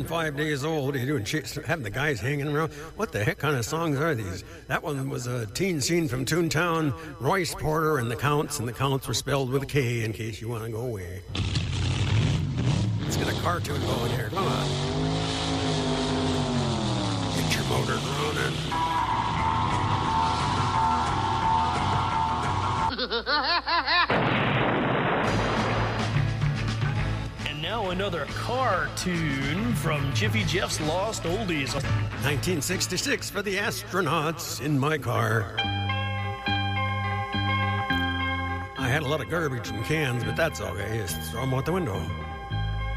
around 5 days old. What are you doing? Having the guys hanging around? What the heck kind of songs are these? That one was a teen scene from Toontown, Royce Porter and the Counts were spelled with a K in case you want to go away. Let's get a cartoon going here. Come on. Get your motor running. And now another cartoon from Jiffy Jeff's Lost Oldies. 1966 for the astronauts in my car. I had a lot of garbage and cans, but that's okay. Just throw them out the window.